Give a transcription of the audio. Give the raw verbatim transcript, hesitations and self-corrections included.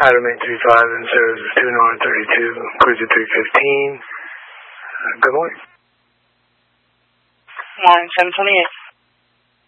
Item eight three five and service two nine thirty-two, cruiser three fifteen. Uh, good morning. Morning, seven twenty-eight.